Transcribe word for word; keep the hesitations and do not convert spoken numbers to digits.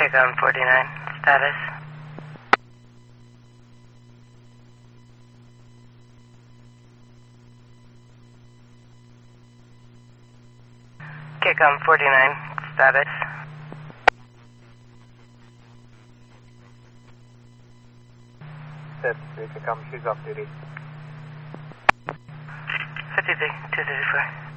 Kick on forty-nine, status. Kick on forty-nine, status. Set, we can come, she's off duty. fifty-three, two thirty-four.